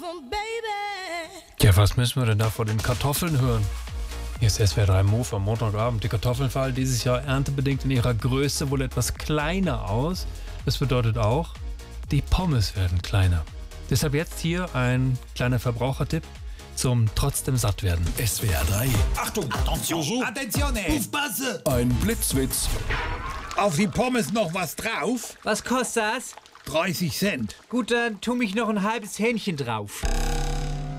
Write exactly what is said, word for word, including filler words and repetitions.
Ja, was müssen wir denn da vor den Kartoffeln hören? Hier ist S W R drei Move am Montagabend. Die Kartoffeln fallen dieses Jahr erntebedingt in ihrer Größe wohl etwas kleiner aus. Das bedeutet auch, die Pommes werden kleiner. Deshalb jetzt hier ein kleiner Verbrauchertipp zum trotzdem satt werden. S W R drei. Achtung! Attention! Attenzione! Aufpasse! Ein Blitzwitz. Auf die Pommes noch was drauf? Was kostet das? dreißig Cent. Gut, dann tu mich noch ein halbes Hähnchen drauf.